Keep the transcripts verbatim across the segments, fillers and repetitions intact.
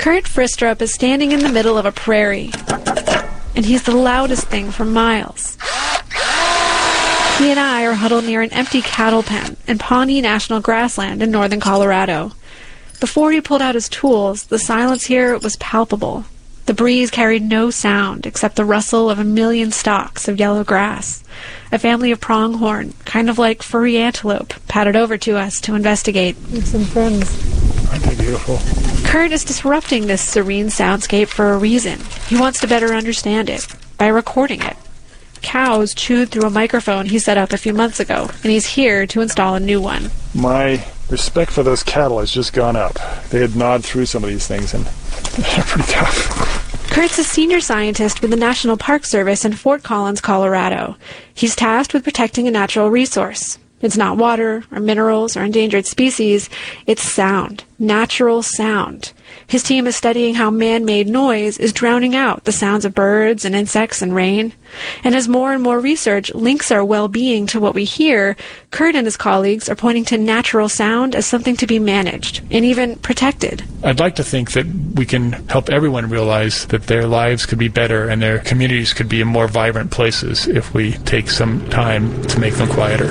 Kurt Fristrup is standing in the middle of a prairie, and he's the loudest thing for miles. He and I are huddled near an empty cattle pen in Pawnee National Grassland in northern Colorado. Before he pulled out his tools, the silence here was palpable. The breeze carried no sound except the rustle of a million stalks of yellow grass. A family of pronghorn, kind of like furry antelope, padded over to us to investigate. With some friends. Aren't they beautiful? Kurt is disrupting this serene soundscape for a reason. He wants to better understand it by recording it. Cows chewed through a microphone he set up a few months ago, and he's here to install a new one. My respect for those cattle has just gone up. They had gnawed through some of these things, and they're pretty tough. Kurt's a senior scientist with the National Park Service in Fort Collins, Colorado. He's tasked with protecting a natural resource. It's not water or minerals or endangered species. It's sound, natural sound. His team is studying how man-made noise is drowning out the sounds of birds and insects and rain. And as more and more research links our well-being to what we hear, Kurt and his colleagues are pointing to natural sound as something to be managed and even protected. I'd like to think that we can help everyone realize that their lives could be better and their communities could be more vibrant places if we take some time to make them quieter.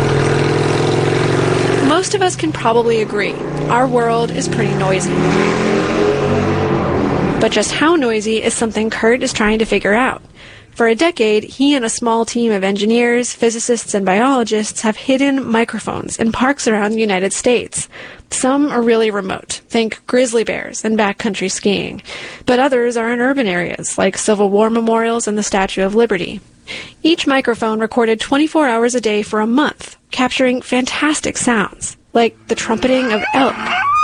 Most of us can probably agree. Our world is pretty noisy. But just how noisy is something Kurt is trying to figure out. For a decade, he and a small team of engineers, physicists, and biologists have hidden microphones in parks around the United States. Some are really remote, think grizzly bears and backcountry skiing. But others are in urban areas, like Civil War memorials and the Statue of Liberty. Each microphone recorded twenty-four hours a day for a month, capturing fantastic sounds, like the trumpeting of elk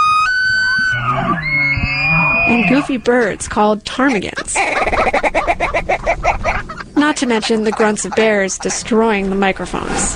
and goofy birds called ptarmigans. Not to mention the grunts of bears destroying the microphones.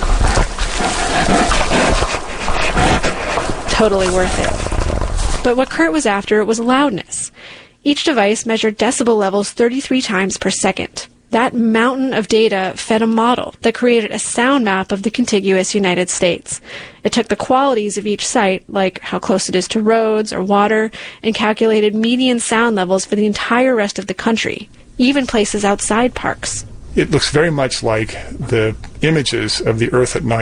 Totally worth it. But what Kurt was after was loudness. Each device measured decibel levels thirty-three times per second. That mountain of data fed a model that created a sound map of the contiguous United States. It took the qualities of each site, like how close it is to roads or water, and calculated median sound levels for the entire rest of the country, even places outside parks. It looks very much like the images of the Earth at night